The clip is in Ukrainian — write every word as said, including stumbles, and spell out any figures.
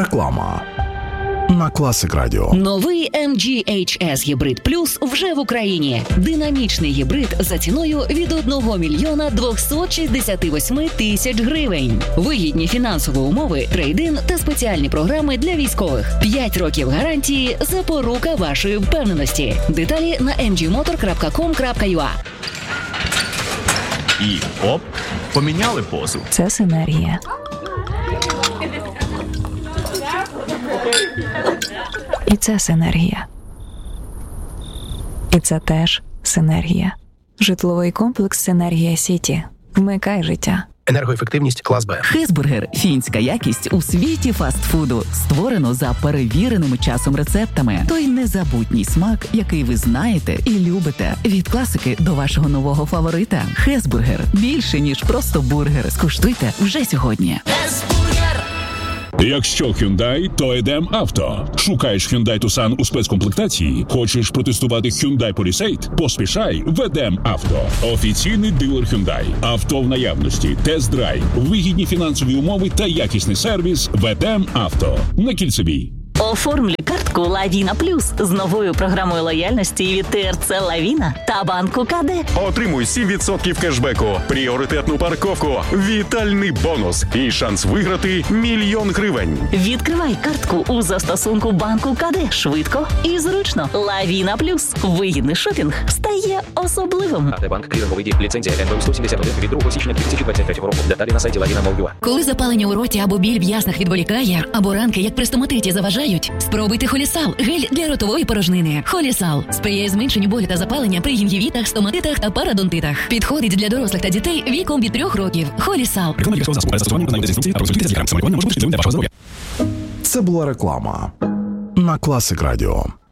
Реклама на Classic Radio. Новий ем джі ейч ес Hybrid Plus вже в Україні. Динамічний гібрид за ціною від одного мільйона двохсот шістдесят вісім тисяч гривень. Вигідні фінансові умови, трейд-ін та спеціальні програми для військових. п'ять років гарантії – запорука вашої впевненості. Деталі на ем джі мотор крапка ком крапка ю а. І оп, поміняли позу. Це синергія. І це синергія. І це теж синергія. Житловий комплекс «Синергія Сіті». Вмикай життя. Енергоефективність клас Б. Хесбургер – фінська якість у світі фастфуду. Створено за перевіреними часом рецептами. Той незабутній смак, який ви знаєте і любите. Від класики до вашого нового фаворита. Хесбургер – більше, ніж просто бургер. Скуштуйте вже сьогодні. Якщо Hyundai, то Едем Авто. Шукаєш Hyundai Tucson у спецкомплектації? Хочеш протестувати Hyundai Palisade? Поспішай в Едем Авто. Офіційний дилер Hyundai. Авто в наявності, тест-драйв, вигідні фінансові умови та якісний сервіс в Едем Авто. На Кільцевій. Оформлюй картку Лавіна Плюс з новою програмою лояльності від те ер це Лавіна та банку ка де. Отримуй сім відсотків кешбеку, пріоритетну парковку, вітальний бонус і шанс виграти мільйон гривень. Відкривай картку у застосунку банку ка де. Швидко і зручно. Лавіна Плюс. Вигідний шопінг стає особливим. Банк кліринговий дій. Ліцензія ен бе ем сто сімдесят один від другого січня дві тисячі двадцять третього року. Деталі на сайті Лавіна точка ю а. Коли запалення у роті або біль в яснах відволікає, або ранки, як при стоматиті, заважають, спробуйте Холісал – гель для ротової порожнини. Холісал сприяє зменшенню болю та запалення при гінгівітах, стоматитах та парадонтитах. Підходить для дорослих та дітей віком від трьох років. Холісал. Це була реклама на Classic Radio.